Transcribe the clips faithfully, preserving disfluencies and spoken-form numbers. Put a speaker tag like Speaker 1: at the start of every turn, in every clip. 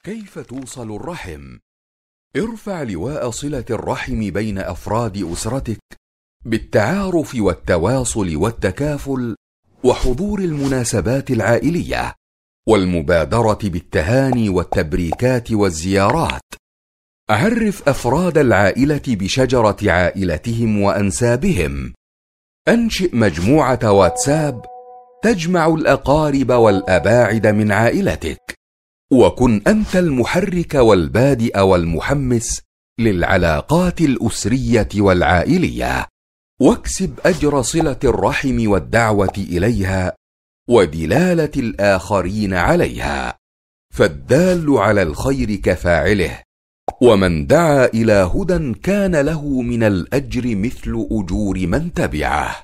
Speaker 1: كيف توصل الرحم؟ ارفع لواء صلة الرحم بين أفراد أسرتك بالتعارف والتواصل والتكافل وحضور المناسبات العائلية والمبادرة بالتهاني والتبريكات والزيارات. عرف أفراد العائلة بشجرة عائلتهم وأنسابهم. أنشئ مجموعة واتساب تجمع الأقارب والأباعد من عائلتك، وكن أنت المحرك والبادئ والمحمس للعلاقات الأسرية والعائلية، واكسب أجر صلة الرحم والدعوة إليها ودلالة الآخرين عليها، فالدال على الخير كفاعله، ومن دعا إلى هدى كان له من الأجر مثل أجور من تبعه.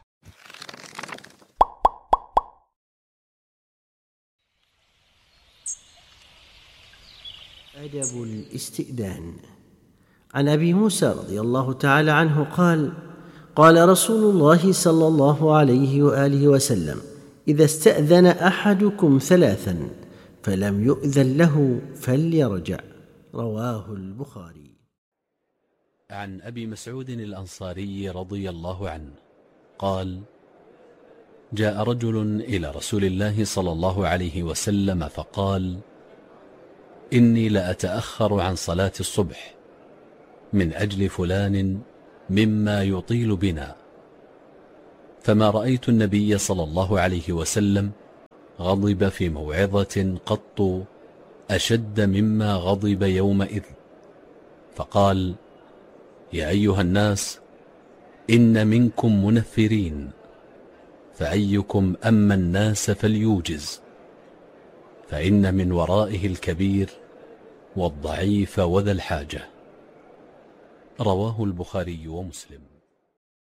Speaker 2: أدب الاستئذان. عن أبي موسى رضي الله تعالى عنه قال: قال رسول الله صلى الله عليه وآله وسلم: إذا استأذن أحدكم ثلاثا فلم يؤذن له فليرجع. رواه البخاري.
Speaker 3: عن أبي مسعود الأنصاري رضي الله عنه قال: جاء رجل إلى رسول الله صلى الله عليه وسلم فقال: إني لأتأخر عن صلاة الصبح من أجل فلان مما يطيل بنا، فما رأيت النبي صلى الله عليه وسلم غضب في موعظة قط أشد مما غضب يومئذ، فقال: يا أيها الناس، إن منكم منفرين، فأيكم أما الناس فليوجز، فإن من ورائه الكبير والضعيف وذا الحاجة. رواه البخاري ومسلم.